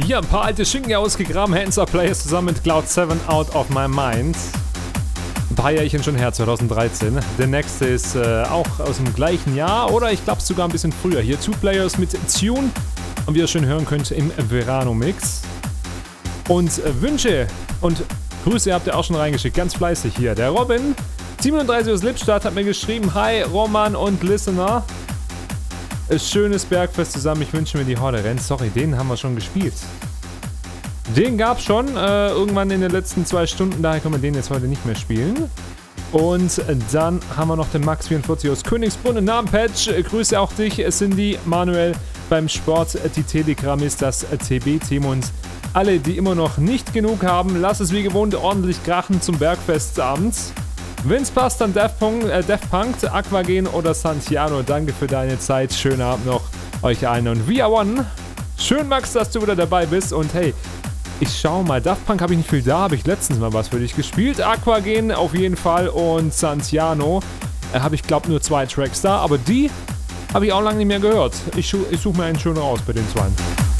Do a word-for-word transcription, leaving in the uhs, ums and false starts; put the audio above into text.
hier ein paar alte Schinken ausgegraben. Hands Up Players zusammen mit Cloud seven, Out of My Mind. Ein paar Jährchen schon her, zwanzig dreizehn. Der nächste ist äh, auch aus dem gleichen Jahr oder ich glaube sogar ein bisschen früher. Hier Two Players mit Tune. Und wie ihr schön hören könnt im Verano-Mix. Und äh, Wünsche und Grüße habt ihr auch schon reingeschickt. Ganz fleißig hier. Der Robin, siebenunddreißig aus Lippstadt, hat mir geschrieben: Hi Roman und Listener. Schönes Bergfest zusammen. Ich wünsche mir die Horde rennt. Sorry, den haben wir schon gespielt. Den gab's schon äh, irgendwann in den letzten zwei Stunden. Daher können wir den jetzt heute nicht mehr spielen. Und dann haben wir noch den Max vierundvierzig aus Königsbrunn. Namenpatch. Grüße auch dich, Cindy, Manuel beim Sport. Die Telegram ist das T B-Team und alle, die immer noch nicht genug haben, lass es wie gewohnt ordentlich krachen zum Bergfestabend. Wenn's passt, dann Daft Punk, äh, Daft Punk, Aquagen oder Santiano. Danke für deine Zeit. Schönen Abend noch euch allen und We Are One. Schön, Max, dass du wieder dabei bist. Und hey, ich schau mal. Daft Punk habe ich nicht viel da. Habe ich letztens mal was für dich gespielt. Aquagen auf jeden Fall und Santiano. Äh, habe ich, glaube nur zwei Tracks da. Aber die habe ich auch lange nicht mehr gehört. Ich, ich suche mir einen schön raus bei den zwei.